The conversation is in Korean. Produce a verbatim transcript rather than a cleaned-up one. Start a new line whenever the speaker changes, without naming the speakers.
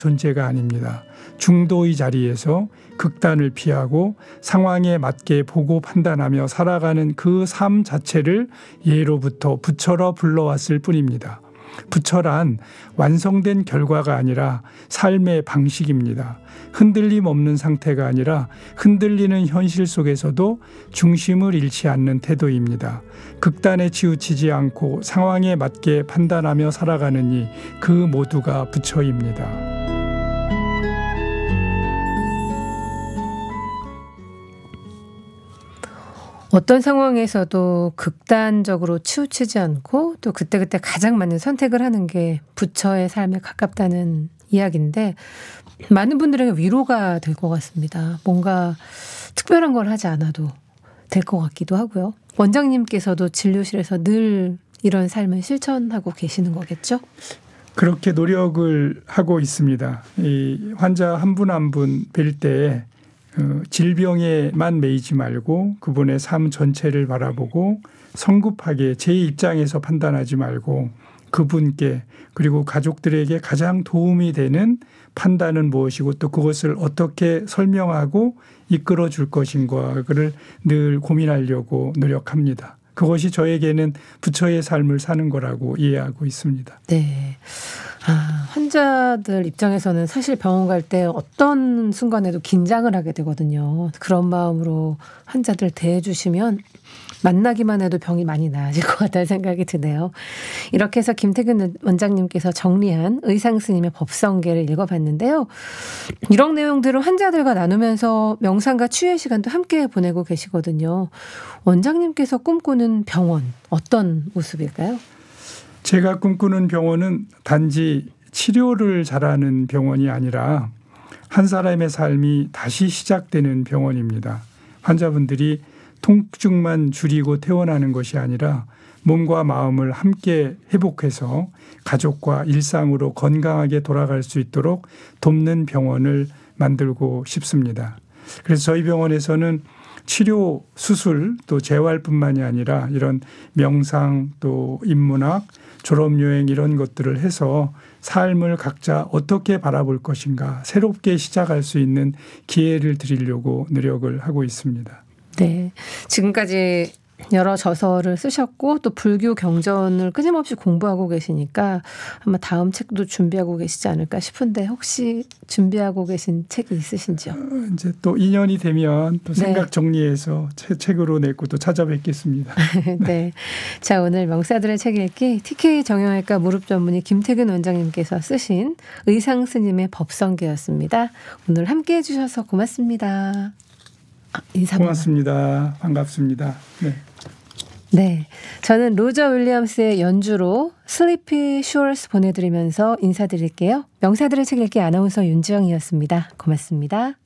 존재가 아닙니다. 중도의 자리에서 극단을 피하고 상황에 맞게 보고 판단하며 살아가는 그 삶 자체를 예로부터 부처로 불러왔을 뿐입니다. 부처란 완성된 결과가 아니라 삶의 방식입니다. 흔들림 없는 상태가 아니라 흔들리는 현실 속에서도 중심을 잃지 않는 태도입니다. 극단에 치우치지 않고 상황에 맞게 판단하며 살아가느니 그 모두가 부처입니다.
어떤 상황에서도 극단적으로 치우치지 않고 또 그때그때 가장 맞는 선택을 하는 게 부처의 삶에 가깝다는 이야기인데 많은 분들에게 위로가 될 것 같습니다. 뭔가 특별한 걸 하지 않아도 될 것 같기도 하고요. 원장님께서도 진료실에서 늘 이런 삶을 실천하고 계시는 거겠죠?
그렇게 노력을 하고 있습니다. 이 환자 한 분 한 분 뵐 때 어, 질병에만 매이지 말고 그분의 삶 전체를 바라보고 성급하게 제 입장에서 판단하지 말고 그분께 그리고 가족들에게 가장 도움이 되는 판단은 무엇이고 또 그것을 어떻게 설명하고 이끌어 줄 것인가를 늘 고민하려고 노력합니다. 그것이 저에게는 부처의 삶을 사는 거라고 이해하고 있습니다.
네. 아, 환자들 입장에서는 사실 병원 갈 때 어떤 순간에도 긴장을 하게 되거든요. 그런 마음으로 환자들 대해주시면 만나기만 해도 병이 많이 나아질 것 같다는 생각이 드네요. 이렇게 해서 김태균 원장님께서 정리한 의상스님의 법성계를 읽어봤는데요. 이런 내용들을 환자들과 나누면서 명상과 치유의 시간도 함께 보내고 계시거든요. 원장님께서 꿈꾸는 병원 어떤 모습일까요?
제가 꿈꾸는 병원은 단지 치료를 잘하는 병원이 아니라 한 사람의 삶이 다시 시작되는 병원입니다. 환자분들이 통증만 줄이고 퇴원하는 것이 아니라 몸과 마음을 함께 회복해서 가족과 일상으로 건강하게 돌아갈 수 있도록 돕는 병원을 만들고 싶습니다. 그래서 저희 병원에서는 치료, 수술, 또 재활뿐만이 아니라 이런 명상, 또 인문학, 졸업여행 이런 것들을 해서 삶을 각자 어떻게 바라볼 것인가 새롭게 시작할 수 있는 기회를 드리려고 노력을 하고 있습니다.
네, 지금까지 여러 저서를 쓰셨고 또 불교 경전을 끊임없이 공부하고 계시니까 아마 다음 책도 준비하고 계시지 않을까 싶은데 혹시 준비하고 계신 책이 있으신지요?
어, 이제 또 인연이 되면 또 생각 네. 정리해서 책, 책으로 내고 또 찾아뵙겠습니다.
네, 자 오늘 명사들의 책 읽기 티케이 정형외과 무릎 전문의 김태균 원장님께서 쓰신 의상스님의 법성계였습니다. 오늘 함께해 주셔서 고맙습니다. 아, 인사
고맙습니다. 반갑습니다. 네.
네, 저는 로저 윌리엄스의 연주로 슬리피 슈얼스 보내드리면서 인사드릴게요. 명사들의 책 읽기 아나운서 윤지영이었습니다. 고맙습니다.